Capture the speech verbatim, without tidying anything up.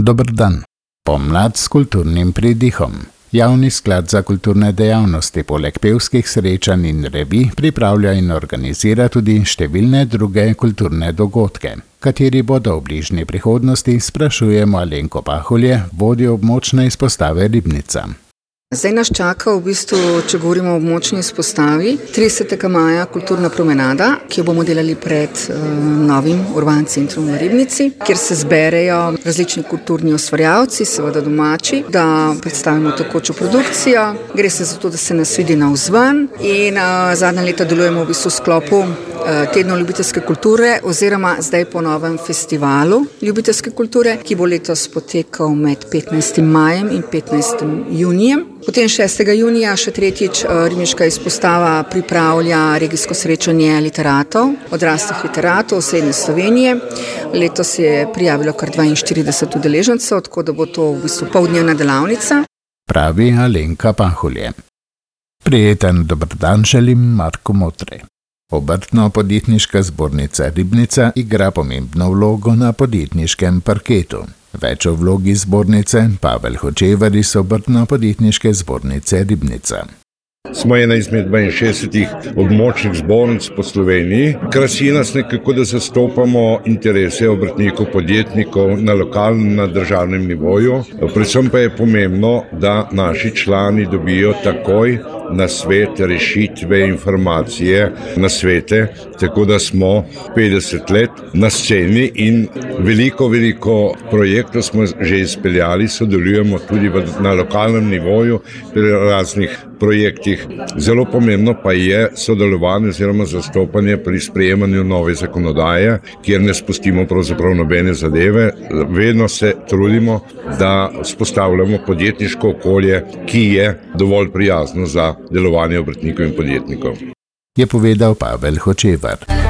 Dober dan. Pomlad s kulturnim pridihom. Javni sklad za kulturne dejavnosti poleg pevskih srečanj in revij pripravlja in organizira tudi številne druge kulturne dogodke, kateri bodo v bližnji prihodnosti, sprašujemo Alenko Pahulje, vodjo območne izpostave Ribnica. Zdaj nas čaka v bistvu, če govorimo o območni izpostavi, tridesetega maja kulturna promenada, ki jo bomo delali pred uh, novim urban centrom v Ribnici, kjer se zberejo različni kulturni ustvarjalci, seveda domači, da predstavimo tekočo produkcijo. Gre se za to, da se nas vidi navzven in uh, zadnja leta delujemo v bistvu v sklopu uh, tednov ljubiteljske kulture oziroma zdaj po novem festivalu ljubiteljske kulture, ki bo letos potekal med petnajstim majem in petnajstim junijem. Potem šestega junija še tretjič ribniška izpostava pripravlja regijsko srečanje literatov, odraslih literatov Srednje Slovenije. Letos je prijavilo kar dvainštirideset udeležencev, tako da bo to v bistvu poldnevna delavnica. Pravi Alenka Pahulje. Prijeten dober dan želim Marko Motre. Obrtno-podjetniška zbornica Ribnica igra pomembno vlogo na podjetniškem parketu. Več o vlogi zbornice Pavel Hočevar iz Obrtno-podjetniške zbornice Ribnica. Smo ena izmed dvainšestdesetih območnih zbornic po Sloveniji. Krasi nas nekako, da zastopamo interese obrtnikov, podjetnikov na lokalnem, na državnem nivoju. Predvsem pa je pomembno, da naši člani dobijo takoj na svet rešitve, informacije, na svete, tako da smo petdeset let na sceni in veliko, veliko projektov smo že izpeljali, sodelujemo tudi na lokalnem nivoju pri raznih projektih. Zelo pomembno pa je sodelovanje oziroma zastopanje pri sprejemanju nove zakonodaje, kjer ne spustimo pravzaprav nobene zadeve. Vedno se trudimo, da vzpostavljamo podjetniško okolje, ki je dovolj prijazno za delovanje obrtnikov in podjetnikov. Je povedal Pavel Hočevar.